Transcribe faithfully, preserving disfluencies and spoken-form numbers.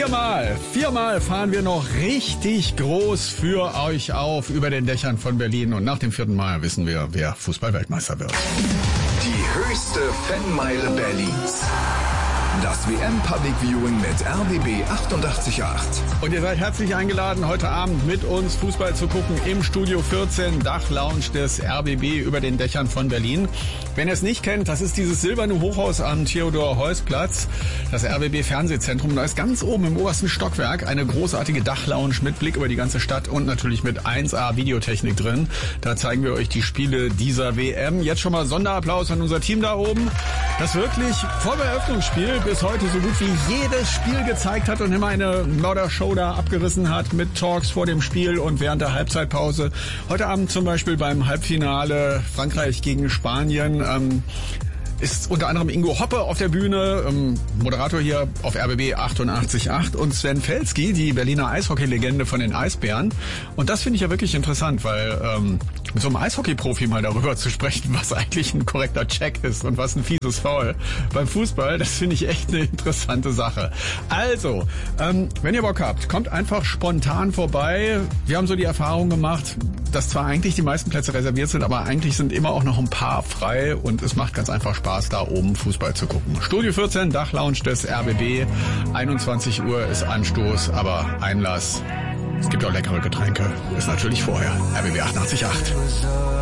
Viermal, viermal fahren wir noch richtig groß für euch auf über den Dächern von Berlin. Und nach dem vierten Mal wissen wir, wer Fußball-Weltmeister wird. Die höchste Fanmeile Berlins. Das W M-Public Viewing mit R B B achtundachtzig Komma acht. Und ihr seid herzlich eingeladen, heute Abend mit uns Fußball zu gucken im Studio vierzehn, Dachlounge des R B B über den Dächern von Berlin. Wenn ihr es nicht kennt, das ist dieses silberne Hochhaus am Theodor-Heuss-Platz, das R B B Fernsehzentrum. Da ist ganz oben im obersten Stockwerk eine großartige Dachlounge mit Blick über die ganze Stadt und natürlich mit eins A Videotechnik drin. Da zeigen wir euch die Spiele dieser W M. Jetzt schon mal Sonderapplaus an unser Team da oben, das wirklich vor dem Eröffnungsspiel bis heute so gut wie jedes Spiel gezeigt hat und immer eine Mördershow da abgerissen hat mit Talks vor dem Spiel und während der Halbzeitpause. Heute Abend zum Beispiel beim Halbfinale Frankreich gegen Spanien ähm, ist unter anderem Ingo Hoppe auf der Bühne, ähm, Moderator hier auf R B B achtundachtzig Komma acht und Sven Felski, die Berliner Eishockey-Legende von den Eisbären. Und das finde ich ja wirklich interessant, weil ähm, mit so einem Eishockey-Profi mal darüber zu sprechen, was eigentlich ein korrekter Check ist und was ein fieses Foul beim Fußball, das finde ich echt eine interessante Sache. Also, ähm, wenn ihr Bock habt, kommt einfach spontan vorbei. Wir haben so die Erfahrung gemacht, dass zwar eigentlich die meisten Plätze reserviert sind, aber eigentlich sind immer auch noch ein paar frei und es macht ganz einfach Spaß, da oben Fußball zu gucken. Studio vierzehn, Dachlounge des R B B, einundzwanzig Uhr ist Anstoß, aber Einlass, es gibt auch leckere Getränke, ist natürlich vorher. R B B achtundachtzig Komma acht.